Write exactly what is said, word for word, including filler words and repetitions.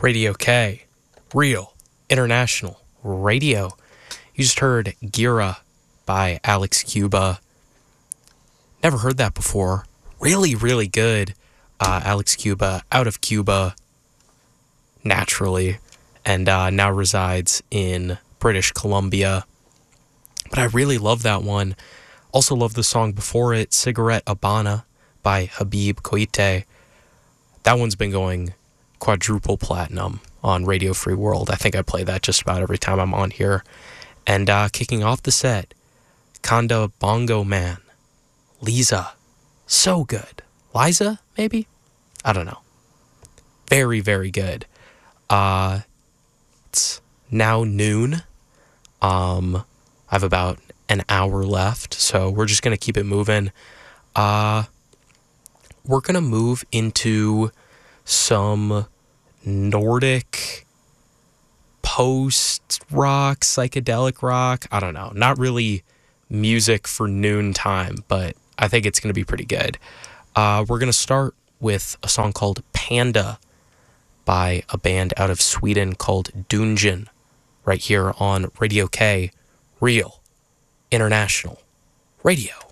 Radio K, Real International Radio. You just heard Gira by Alex Cuba. Never heard that before. Really, really good. Uh, Alex Cuba, out of Cuba, naturally, and uh, now resides in British Columbia. But I really love that one. Also love the song before it, Cigarette Habana by Habib Koite. That one's been going quadruple platinum on Radio Free World. I think I play that just about every time I'm on here. And uh, kicking off the set, Conda Bongo Man, Lisa. So good. Liza, maybe? I don't know. Very, very good. Uh, it's now noon. Um, I have about an hour left, so we're just going to keep it moving. Uh, we're going to move into some Nordic post-rock, psychedelic rock. I don't know. Not really music for noontime, but I think it's going to be pretty good. Uh, we're going to start with a song called Panda by a band out of Sweden called Dungeon, right here on Radio K, Real International Radio.